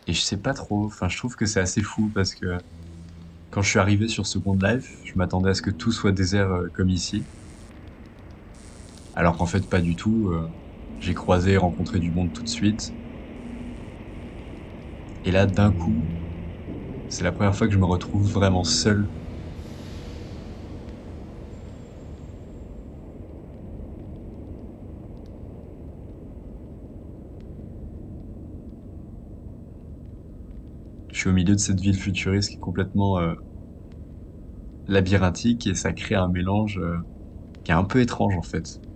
Et je sais pas trop, enfin je trouve que c'est assez fou parce que quand je suis arrivé sur Second Life, je m'attendais à ce que tout soit désert comme ici. Alors qu'en fait pas du tout. J'ai croisé et rencontré du monde tout de suite. Et là d'un coup, c'est la première fois que je me retrouve vraiment seul. Je suis au milieu de cette ville futuriste qui est complètement labyrinthique et ça crée un mélange qui est un peu étrange en fait.